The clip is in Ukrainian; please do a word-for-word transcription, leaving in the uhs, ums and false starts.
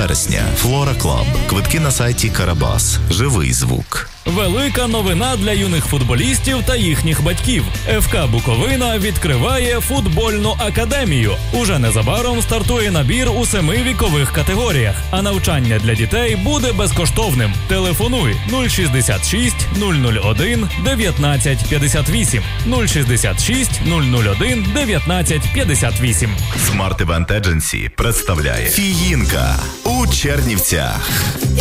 вересня. Флора Клаб. Квитки на сайті Карабас. Живий звук. Велика новина для юних футболістів та їхніх батьків. еф ка Буковина відкриває футбольну академію. Уже незабаром стартує набір у семи вікових категоріях, а навчання для дітей буде безкоштовним. Телефонуй нуль шістдесят шість нуль нуль один дев'ятнадцять п'ятдесят вісім нуль шістдесят шість нуль нуль один дев'ятнадцять п'ятдесят вісім. Smart Event Agency представляє Фіїнка у Чернівцях.